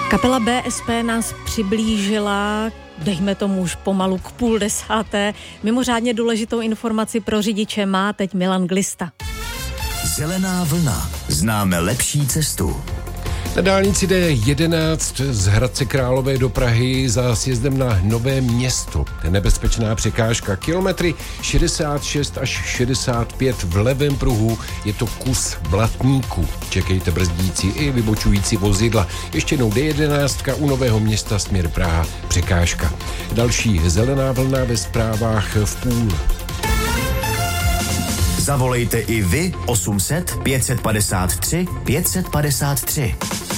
Kapela BSP nás přiblížila, dejme tomu už pomalu k 9:30. Mimořádně důležitou informaci pro řidiče má teď Milan Glista. Zelená vlna. Známe lepší cestu. Na dálnici D11 z Hradce Králové do Prahy za sjezdem na Nové Město. Nebezpečná překážka. Kilometry 66 až 65 v levém pruhu. Je to kus blatníku. Čekejte brzdící i vybočující vozidla. Ještě jednou D11 u Nového Města směr Praha. Překážka. Další zelená vlna ve zprávách v půl. Zavolejte i vy 800 553 553.